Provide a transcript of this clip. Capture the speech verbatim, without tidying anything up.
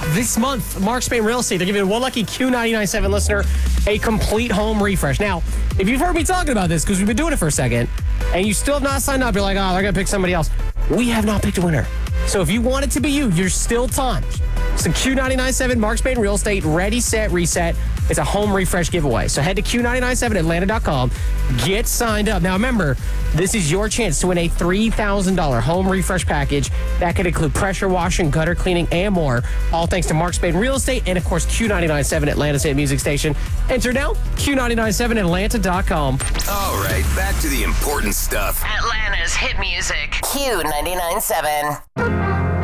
This month, Mark Spain Real Estate, they're giving one lucky Q ninety-nine point seven listener a complete home refresh. Now, if you've heard me talking about this, because we've been doing it for a second, and you still have not signed up, you're like, oh, they're going to pick somebody else. We have not picked a winner. So if you want it to be you, you're still time. It's the Q ninety-nine point seven Mark Spain Real Estate Ready, Set, Reset. It's a home refresh giveaway. So head to Q ninety-nine point seven Atlanta dot com. Get signed up. Now remember, this is your chance to win a three thousand dollars home refresh package that could include pressure washing, gutter cleaning, and more. All thanks to Mark Spain Real Estate and, of course, Q ninety-nine point seven Atlanta's hit music station. Enter now, Q ninety-nine point seven Atlanta dot com. All right, back to the important stuff. Atlanta's hit music. Q ninety-nine point seven.